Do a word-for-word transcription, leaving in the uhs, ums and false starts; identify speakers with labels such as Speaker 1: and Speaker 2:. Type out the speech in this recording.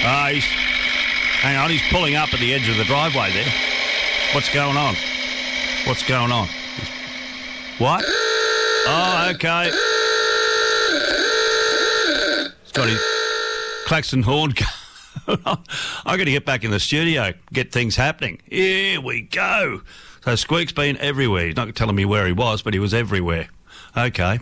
Speaker 1: Ah, he's... Hang on, he's pulling up at the edge of the driveway there. What's going on? What's going on? What? Oh, okay. He's got his klaxon horn. I'm going to get back in the studio, get things happening. Here we go. So Squeak's been everywhere. He's not telling me where he was, but he was everywhere. Okay.